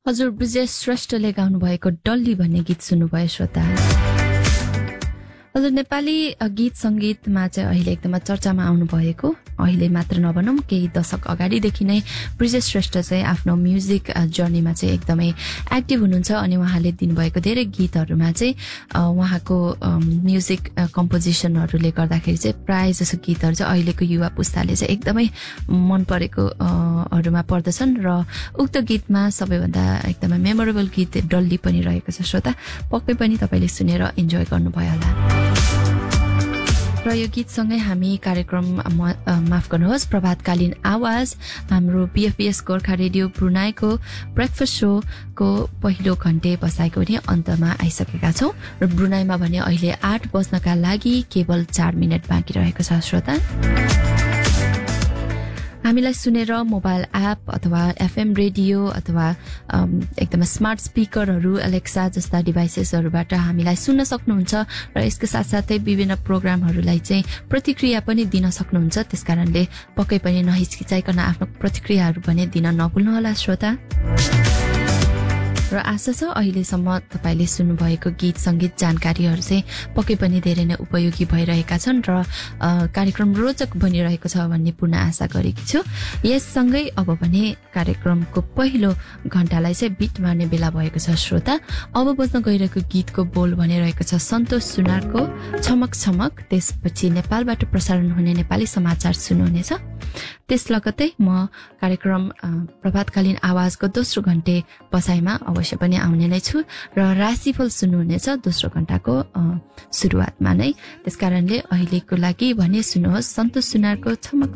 हजुर ब्रिजेश श्रेष्ठले गाउनु भएको डल्ली भन्ने गीत सुन्नुभयो श्रोता। हजुर नेपाली गीत संगीतमा चाहिँ अहिले एकदमै चर्चामा आउनु भएको, अहिले मात्र नभनौं केही दशक अगाडिदेखि नै ब्रिजेश श्रेष्ठ चाहिँ आफ्नो म्युजिक जर्नीमा चाहिँ एकदमै एक्टिभ हुनुहुन्छ अनि उहाँले दिनुभएको धेरै गीतहरुमा चाहिँ उहाँको म्युजिक कम्पोजिसनहरुले गर्दाखेरि चाहिँ प्राय जसो गीतहरु चाहिँ अहिलेको युवा पुस्ताले चाहिँ एकदमै मन परेको हरुमा पर्दछन् र उक्त गीतमा सबैभन्दा एकदमै मेमोरेबल गीत डल्ली पनि रहेको छ श्रोता। पक्कै पनि तपाईले सुनेर इन्जोय गर्नुभयो होला। र यो गीतसँगै हामी कार्यक्रम माफ गर्नुहोस् प्रभातकालीन आवाज हाम्रो बीएफपीएस गोर्खा रेडियो ब्रुनाईको ब्रेकफास्ट शोको पहिलो घण्टे बसाइको पनि अन्तमा आइसकेका छौं र ब्रुनाईमा भने अहिले 8 बज्नका लागि केवल 4 मिनेट बाँकी रहेको छ श्रोता। हामीलाई सुनेर मोबाइल एप अथवा एफएम रेडियो अथवा एकदम स्मार्ट स्पिकरहरू एलेक्सा जस्ता डिभाइसेसहरुबाट हामीलाई सुन्न सक्नुहुन्छ र यसको साथसाथै विभिन्न प्रोग्रामहरुलाई चाहिँ प्रतिक्रिया पनि दिन सक्नुहुन्छ। त्यसकारणले पक्कै पनि नहिचकिचाइकन आफ्नो प्रतिक्रियाहरु पनि दिन नभुल्नु होला श्रोता। र आशा छ अहिलेसम्म तपाईले सुन्नुभएको गीत संगीत जानकारीहरु चाहिँ पक्कै पनि धेरै नै उपयोगी भइरहेका छन् र कार्यक्रम रोचक बनिरहेको छ भन्ने पूर्ण आशा गरेकी छु। यससँगै अब भने कार्यक्रमको पहिलो घण्टालाई चाहिँ बिट मार्ने बेला भएको छ श्रोता। अब बज्न गइरहेको गीतको बोल भनिरहेको छ सन्तोष सुनारको छमक छमक, त्यसपछि नेपालबाट प्रसारण हुने नेपाली समाचार सुन्नुहुनेछ। त्यस लगत्तै म कार्यक्रम प्रभातकालीन आवाजको दोस्रो घण्टे बसाइमा अवश्य पनि आउने नै छु र राशिफल सुन्नुहुनेछ दोस्रो घण्टाको सुरुवातमा नै। त्यसकारणले अहिलेको लागि भने सुन्नुहोस् सन्तोष सुनारको छमक